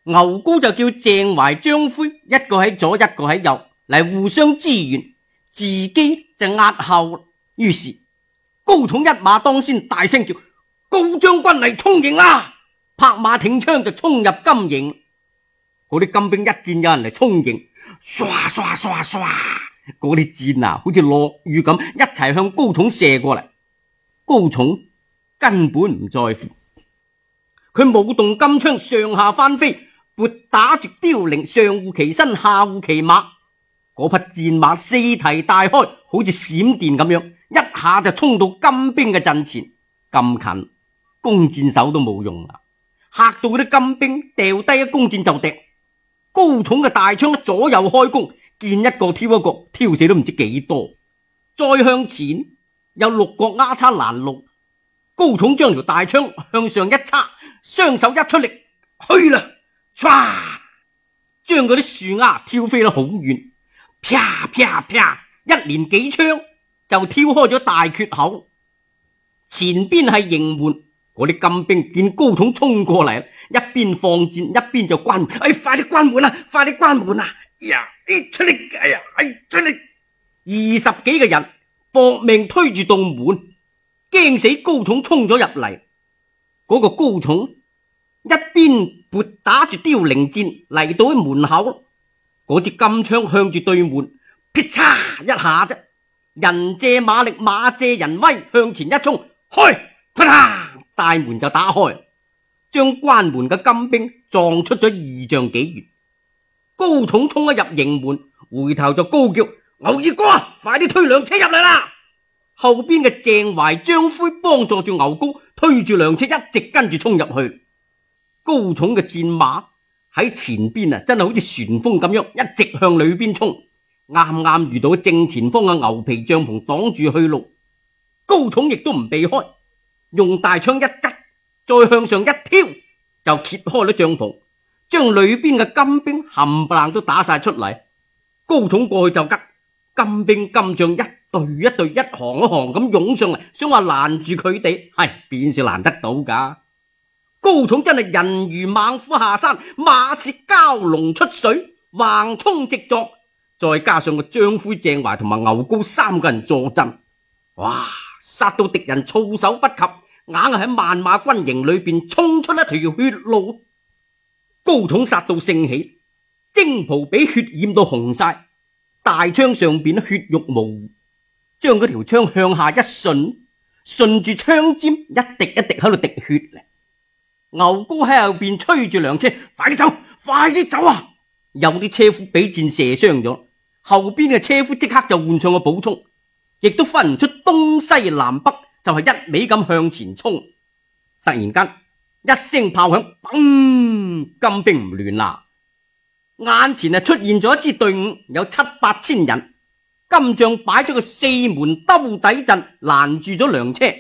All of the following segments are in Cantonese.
牛皋就叫鄭懷、張輝一個喺左一個喺右嚟互相支援，自己就壓後。於是高統一馬當先，大聲叫高將軍嚟衝營啦，拍馬挺槍就衝入金營。嗰啲金兵一見有人嚟衝營，唰唰唰唰，嗰啲箭啊好似落雨咁一齊向高統射過嚟。高統根本唔在乎，佢舞動金槍上下翻飛，撥打住凋零，上護其身，下護其馬。嗰匹戰馬四蹄大開，好似閃電咁樣，一下就衝到金兵嘅陣前。咁近，弓箭手都冇用啦，嚇到嗰啲金兵掉低一弓箭就掟。高統嘅大槍左右開弓，見一個挑一個，挑死都唔知幾多。再向前有六個丫叉攔路，高統將條大槍向上一叉，雙手一出力，去啦，唰，將嗰啲樹丫挑飛得好遠，啪啪啪，一連幾槍就挑開咗大缺口。前邊係營門，嗰啲金兵見高統衝過嚟，一邊放箭一邊就關門。快啲關門啦，快啲關門啦！呀，出力！出力！20幾個人搏命推住棟門，驚死高統衝咗入嚟。嗰個高統一邊撥打住凋零箭嚟到喺門口，嗰支金槍向住對門，劈嚓一下啫。人借馬力，馬借人威，向前一衝，開！啪！大門就打開，將關門嘅金兵撞出咗2丈幾遠。高統衝一入營門，回頭就高叫：牛二哥，快啲推糧車入嚟啦！後邊嘅鄭懷、張輝幫助住牛皋，推住糧車一直跟住衝入去。高統嘅戰馬喺前邊啊，真係好似旋風咁樣，一直向裏邊衝。啱啱遇到正前方嘅牛皮帳篷擋住去路，高統亦都唔避開，用大槍一吉，再向上一挑，就揭開咗帳篷，將裏邊嘅金兵冚唪唥都打晒出嚟。高統過去就吉，金兵金將一隊一隊，一行一行咁湧上嚟，想話攔住佢哋，邊是攔得到噶？高統真係人如猛虎下山，馬似蛟龍出水，橫衝直撞。再加上個張輝、鄭懷同埋牛皋3個人坐鎮，哇！殺到敵人措手不及，硬係喺萬馬軍營裏邊衝出一條血路。高統殺到盛起，征袍俾血染到紅晒，大槍上邊血肉模糊，將嗰條槍向下一順，順住槍尖一滴一滴喺度滴血嚟。牛皋喺後邊催住糧車，快啲走，快啲走啊！有啲車夫俾箭射傷咗，後邊嘅車夫即刻就換上個補充，亦都分唔出東西南北，就係一味咁向前衝。突然間一聲炮響，砰！金兵唔亂啦，眼前出現咗一支隊伍，有7、8千人。金將擺咗個4門兜底陣攔住咗糧車。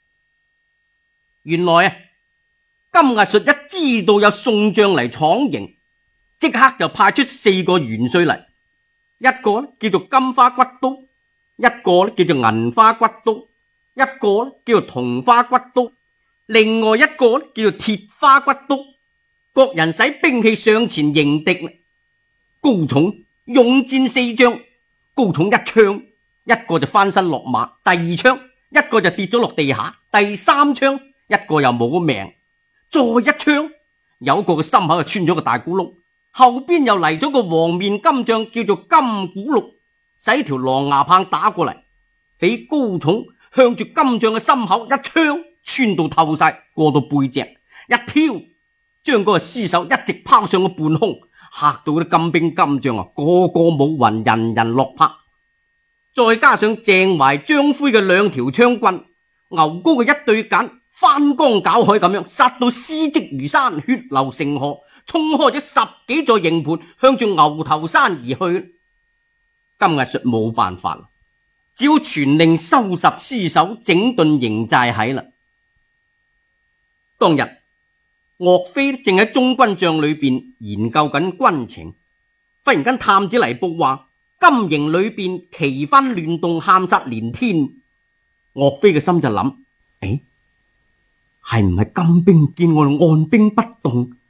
原來金藝術一知道有宋將嚟闖營，即刻就派出4個元帥嚟，一個叫做金花骨刀，一個叫做銀花骨刀，一個叫做銅花骨刀，另外一個叫做鐵花骨刀。各人使兵器上前迎敵。高統用箭4將，高統一槍，一個就翻身落馬，第2槍一個就跌咗落地下，第3槍一個又冇命，再一槍有個嘅心口就穿咗個大咕窿。後邊又嚟咗個黃面金將，叫做金古祿，使條狼牙棒打過嚟，俾高統向住金將嘅心口一槍穿到透晒，過到背脊，一挑將嗰個屍首一直拋上個半空，嚇到啲金兵金將個個冇魂，人人落魄。再加上鄭懷、張輝嘅2條槍棍，牛皋嘅一對鐧，翻江攪海咁樣殺到屍積如山，血流成河，衝開咗10幾座營盤，向住牛頭山而去。金藝術冇辦法啦，只好傳令收拾屍首，整頓營寨喺啦。當日岳飛正喺中軍帳裏邊研究緊軍情，忽然間探子嚟報話金營裏邊奇紛亂動，喊殺連天。岳飛嘅心就諗，係唔係金兵見我哋按兵不動，